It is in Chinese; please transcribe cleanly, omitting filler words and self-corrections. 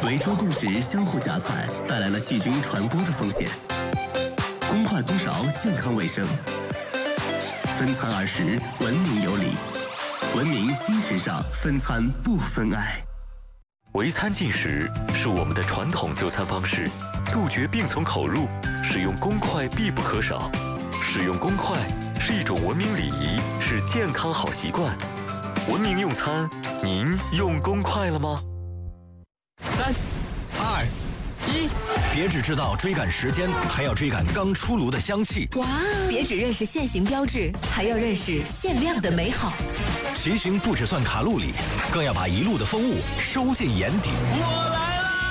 围桌共食相互夹菜，带来了细菌传播的风险。公筷公勺，健康卫生。分餐20，文明有礼。文明新时尚，分餐不分爱。 围餐进食是我们的传统就餐方式，杜绝病从口入，使用公筷必不可少。使用公筷是一种文明礼仪，是健康好习惯。文明用餐，您用公筷了吗 ？3、2、1，别只知道追赶时间，还要追赶刚出炉的香气。 哇！别只认识现行标志，还要认识限量的美好。 骑行不只算卡路里，更要把一路的风物收进眼底。